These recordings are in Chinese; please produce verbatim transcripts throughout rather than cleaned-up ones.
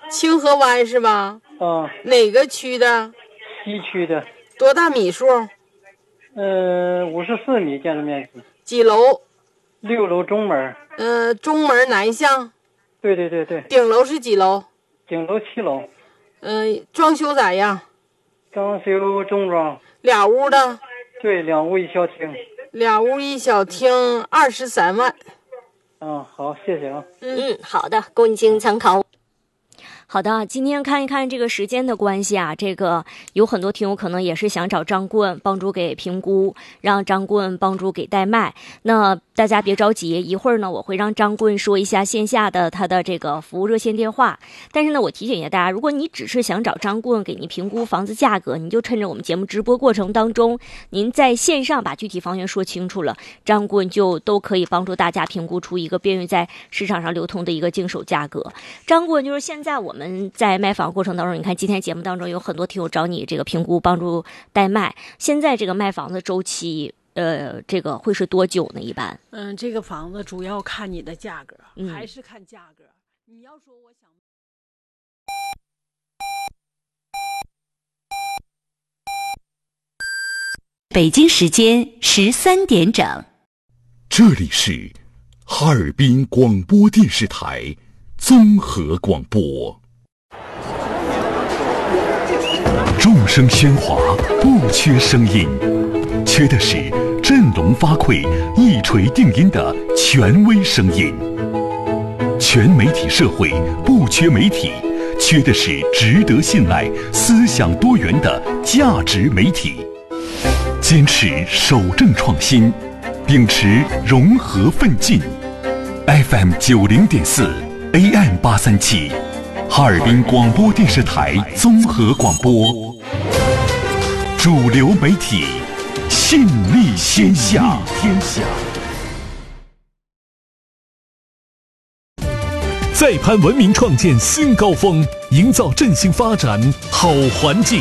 清河湾是吧？ 啊。 哪个区的？ 西区的。 多大米数？ 呃，五十四米建筑面积。 几楼？ 六楼中门。 呃，中门南向。 对对对对。 顶楼是几楼？ 顶楼七楼。 嗯、呃，装修咋样？ 装修中装。 俩屋的？ 对，两屋一小厅。 俩屋一小厅，二十三万。 嗯，好，谢谢啊。 嗯，好的，供您参考。好的，今天看一看这个时间的关系啊，这个有很多听友可能也是想找张顾问帮助给评估，让张顾问帮助给代卖。那大家别着急，一会儿呢我会让张顾问说一下线下的他的这个服务热线电话。但是呢，我提醒一下大家，如果你只是想找张顾问给您评估房子价格，你就趁着我们节目直播过程当中，您在线上把具体房源说清楚了，张顾问就都可以帮助大家评估出一个便于在市场上流通的一个经手价格。张顾问就是现在我们我们在卖房过程当中，你看今天节目当中有很多听友找你这个评估帮助代卖，现在这个卖房子周期呃这个会是多久呢？一般嗯，这个房子主要看你的价格、 嗯、 还是看价格。你要说我想北京时间十三点整， 这里是哈尔滨广播电视台综合广播。众声喧哗，不缺声音，缺的是振聋发聩、一锤定音的权威声音。全媒体社会不缺媒体，缺的是值得信赖、思想多元的价值媒体。坚持守正创新，秉持融合奋进。F M 九零点四。A M 八三七，哈尔滨广播电视台综合广播，主流媒体，信力天下。天下。 再攀文明创建新高峰，营造振兴发展好环境。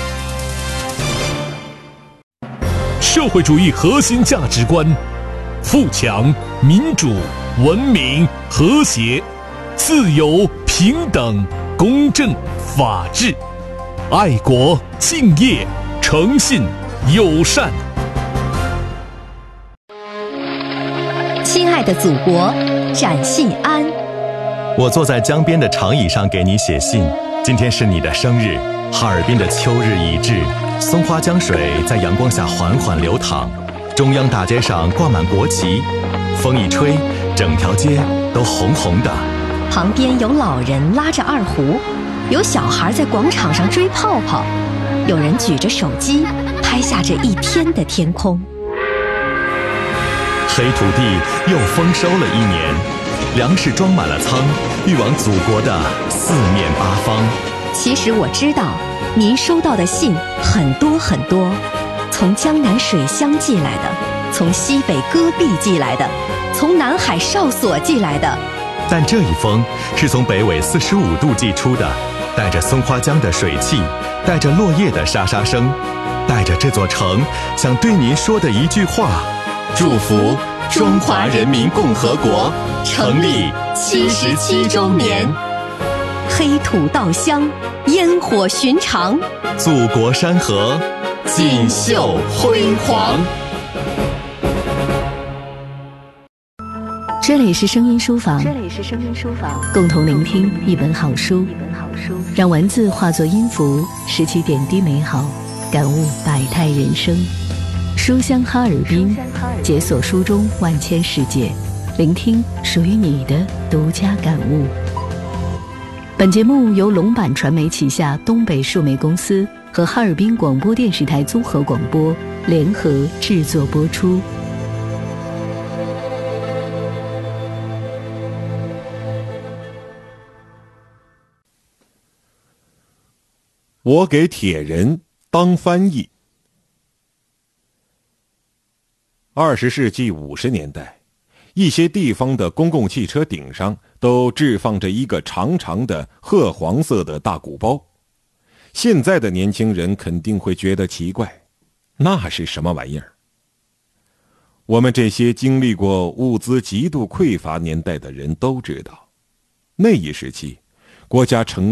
社会主义核心价值观：富强、民主、文明、和谐。自由、平等、公正、法治，爱国、敬业、诚信、友善。 亲爱的祖国，展信安。 我坐在江边的长椅上给你写信，今天是你的生日。哈尔滨的秋日已至，松花江水在阳光下缓缓流淌，中央大街上挂满国旗，风一吹，整条街都红红的。 旁边有老人拉着二胡，有小孩在广场上追泡泡，有人举着手机拍下这一天的天空。 黑土地又丰收了一年，粮食装满了仓，运往祖国的四面八方。 其实我知道，您收到的信很多很多，从江南水乡寄来的，从西北戈壁寄来的，从南海哨所寄来的。 但这一封是从北纬四十五度寄出的，带着松花江的水汽，带着落叶的沙沙声，带着这座城想对您说的一句话：祝福中华人民共和国成立七十七周年。 黑土稻香，烟火寻常， 祖国山河锦绣辉煌。 这里是声音书房， 这里是声音书房， 共同聆听一本好书， 一本好书， 让文字化作音符，拾起点滴美好，感悟百态人生。书香哈尔滨，解锁书中万千世界，聆听属于你的独家感悟。本节目由龙版传媒旗下东北数媒公司和哈尔滨广播电视台综合广播联合制作播出。 我给铁人当翻译。二十世纪五十年代，一些地方的公共汽车顶上都置放着一个长长的褐黄色的大鼓包。现在的年轻人肯定会觉得奇怪，那是什么玩意儿？我们这些经历过物资极度匮乏年代的人都知道，那一时期，国家承